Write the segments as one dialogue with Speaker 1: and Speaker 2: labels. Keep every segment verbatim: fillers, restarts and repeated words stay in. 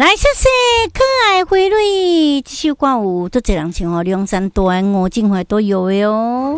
Speaker 1: 来，谢谢可爱花蕊，这首歌有都这人唱哦，梁山大安、吴静怀都有的哦。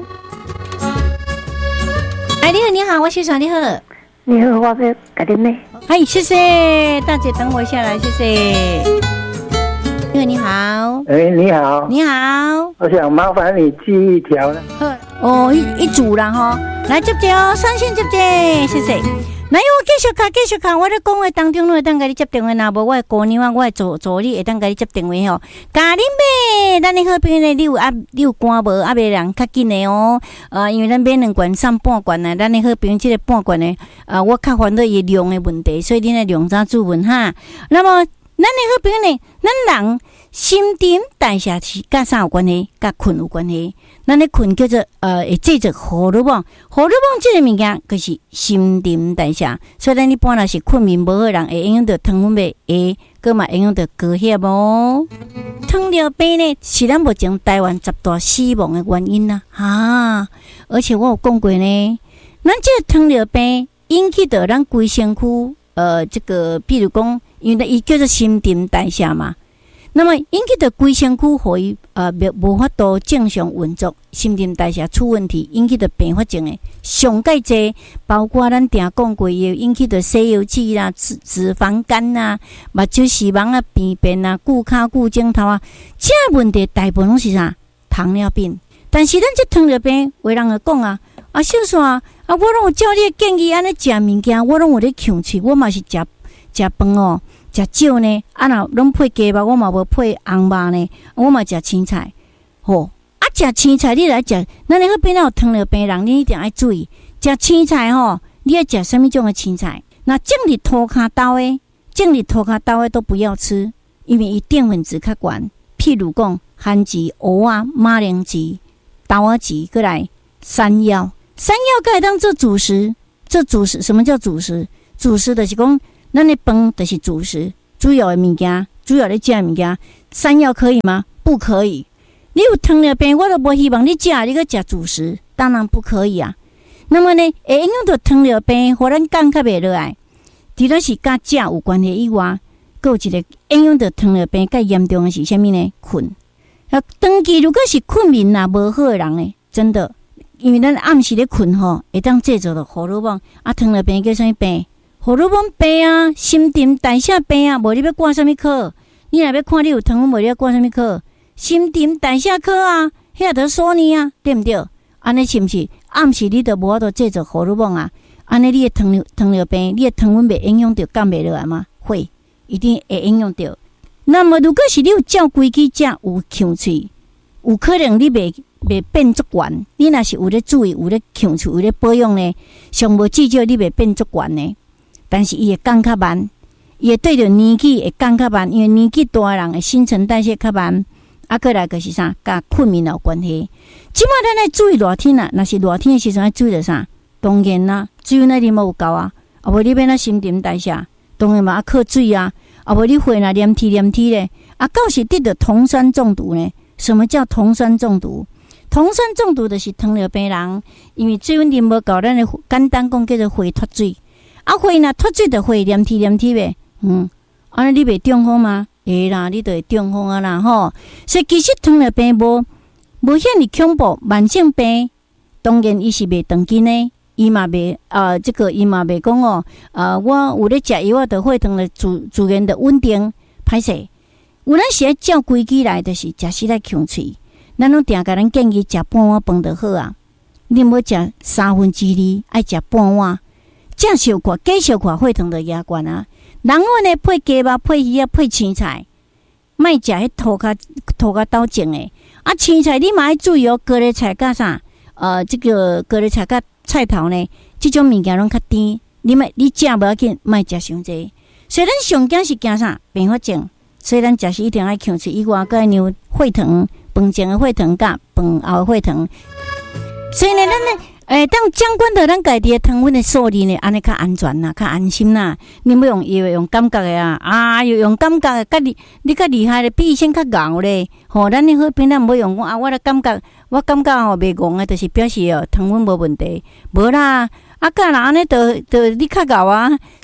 Speaker 1: 哎，你好，你好，我欣赏你好。
Speaker 2: 你好，我要改你妹。
Speaker 1: 哎，谢谢大姐，等我下来，谢谢。你好，你好。
Speaker 2: 哎，你好。
Speaker 1: 你好。
Speaker 2: 我想麻烦你寄一条呢。
Speaker 1: 哦，一一组啦哈，来接接哦，三线接接，谢谢。来，我继续看，继续看，我咧讲话当中，我会当甲你接电话，若无我的姑娘啊，我的助助理会当甲你接电话吼。嘉玲妹，咱的好朋友呢，你有啊，你有赶无？啊，袂人较紧的哦。呃，因为咱买两罐送半罐呢，咱的好朋友这个半罐呢，呃，我较烦恼伊量的问题，所以你呢量早注文哈。那么，咱的好朋友呢，咱人新陈代谢是甲啥有关系？甲困有关系。咱咧困叫做呃，会制作荷尔蒙，荷尔蒙这个物件就是新陈代谢，所以咱一般若是困眠无好人，会影响到糖分袂下，搁嘛影响到高血压哦。糖尿病呢是咱目前台湾十大死亡的原因啦、啊，啊！而且我有讲过呢，咱这个糖尿病引起到咱规身躯呃，这个比如讲，因为伊叫做新陈代谢嘛。那么引起的规身躯互伊呃无法度正常运作，新陈代谢出问题，引起的并发症诶，上介济包括咱定讲过也引起的西药剂啦、脂脂肪肝啦、目睭视网啊、病变啊、骨骹骨肿头啊，这问题大部分拢是啥？糖尿病。但是咱这糖尿病，有人会讲啊，啊，小煞啊，我拢有照你的建议安尼食物件，我拢有咧强喙，我嘛是食食饭哦。食少呢，啊若拢配鸡肉，我嘛无配红肉呢，我嘛食青菜。吼，啊食青菜你来食，咱咧迄边有糖尿病人，你一定要注意食青菜吼。你要食什么种的青菜？那种日涂骹豆的，种日涂骹豆的都不要吃，因为伊淀粉质较悬。譬如讲番薯、蚵仔、马铃薯、豆仔薯，过来山药，山药可以当做主食。做主食，什么叫主食？主食就是讲。咱的饭就是主食，主要的物件，主要的食物件，山药可以吗？不可以。你有糖尿病，我都无希望你食，你个食主食，当然不可以啊。那么呢，会影响到糖尿病，互咱降较袂落来。除了是甲食有关系以外，还有一个影响到糖尿病较严重的是啥物呢？困。啊，长期如果是困眠啦无好的人呢，真的，因为咱暗时咧困吼，会当制造着荷尔蒙，啊，糖尿病叫啥物病？荷尔蒙病啊，新陈代谢病啊，无你要挂什么科？你若要看你有糖分，无你要挂什么科？新陈代谢科啊，遐得说你啊，对不对？安尼是不是？暗时你都无法度制作荷尔蒙啊？安尼你的糖尿糖尿病，你的糖分袂影响到降袂落来吗？会，一定会影响到。那么如果是你有照规矩食，有呛喙，有可能你袂袂变足悬。你若是有咧注意，有咧呛喙，有咧保养呢，上无至少你袂变足悬呢。但是伊会降较慢，伊会对着年纪会降较慢，因为年纪大的人的新陈代谢较慢。啊，过来就是啥，甲困眠有关系。即摆咱来注意热天啊，若是热天的时阵要注意着啥？当然啦，水那啉无有够啊，啊无你要那新陈代谢，当然嘛要靠水啊，啊无你血若黏体黏体咧，啊到时得着酮酸中毒呢？什么叫酮酸中毒？酮酸中毒就是糖尿病人，因为水分啉无够，咱的简单讲叫做血脱水。啊，血若脱水就血黏体黏体呗，嗯，安尼你袂中风吗？会啦，你就会中风啊啦吼。所以其实糖尿病无无遐尼恐怖，慢性病当然伊是袂长期呢，伊嘛袂呃这个伊嘛袂讲哦，呃我有咧食药，我就血糖的自自然的稳定歹势。有咱是爱照规矩来，就是食时来呛喙，咱拢定甲咱建议食半碗饭就好啊。你无食三分之二，爱食半碗。正小看，假小看，血糖就压悬啊！人阮呢配鸡肉、配鱼啊、配青菜，莫食迄涂骹涂骹豆种诶。啊，青菜你嘛要注意哦，高丽菜甲啥？呃，这个高丽菜甲菜头呢，这种物件拢较甜。你莫你食无要紧，莫食伤济。所以咱上惊是惊啥？并发症。所以咱食时一定要控制以外，佮让血糖、饭前的血糖甲饭后的血糖。所以呢，咱呢。诶，当掌管到咱家己的糖分的数字呢，安尼较安全啦，较安心啦。你要用药用感觉的啊，啊，又用感觉的，甲你你较厉害的，比以前较硬咧。吼，咱你好平常无用讲啊，我的感觉，我感觉吼袂戆的，就是表示哦糖分无问题，无啦。啊，干啦安尼，就就你较硬啊。所以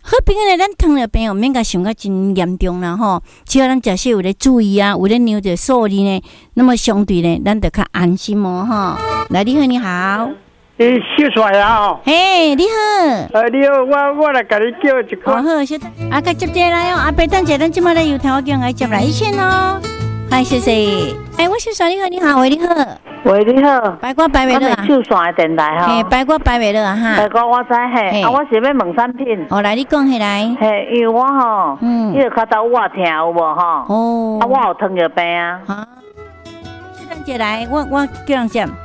Speaker 1: 好朋友咧，咱糖尿病哦，免甲想甲真严重啦吼，只要咱食些有咧注意啊，有咧量着数字呢，那么相对呢，咱就较安心哦吼。来，你好，你好，
Speaker 2: 你秀出来啊！
Speaker 1: 嘿，你好，
Speaker 2: 呃，你好，我我来甲你叫一个。
Speaker 1: 哦好，小啊，甲接接来哦，阿伯等者，咱即马咧油头叫来接来一线哦。嗨，谢谢。哎，我小嫂你好，你好，喂，你好。
Speaker 2: 喂，你好，
Speaker 1: 白瓜白袂了啊！
Speaker 2: 秀线的电台哈。
Speaker 1: 嘿，白瓜白袂了啊哈。
Speaker 2: 白瓜我知嘿，啊，我是要问产品。
Speaker 1: 哦，来你讲起来。
Speaker 2: 嘿，因为我吼，嗯，迄个骹早我疼有无吼？哦。啊，我有糖尿病啊。啊。等者来，我我叫人接。